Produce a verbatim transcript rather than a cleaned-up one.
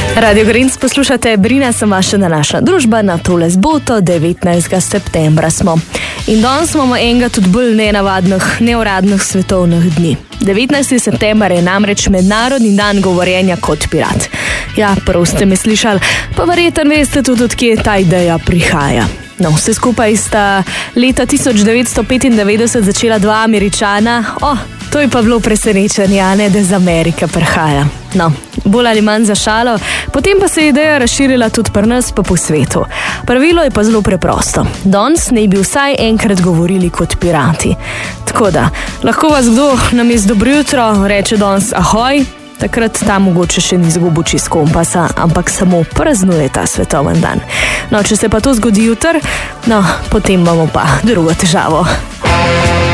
Radio Grinc poslušate, Brina sem vaša današnja družba na tole zboto, devetnajstega septembra smo. In danes imamo enega tudi bolj nenavadnih, neuradnih svetovnih dni. devetnajstega septembra je namreč mednarodni dan govorjenja kot pirat. Ja, prav ste me slišali, pa verjetno veste tudi, od kje ta ideja prihaja. No, vse skupaj sta leta tisoč devetsto petindevetdeset začela dva Američana. O, to je pa bilo presenečenje, a ne, da z Amerike prihaja. No, bolj ali manj za šalo, potem pa se je ideja razširila tudi pri nas pa po svetu. Pravilo je pa zelo preprosto. Danes naj bi vsaj enkrat govorili kot pirati. Tako da, lahko vas kdo namesto dobro jutro reče danes ahoj, takrat ta mogoče še ni izgubil čist kompasa, ampak samo praznuje ta svetoven dan. No, če se pa to zgodi jutri, no, potem imamo pa drugo težavo.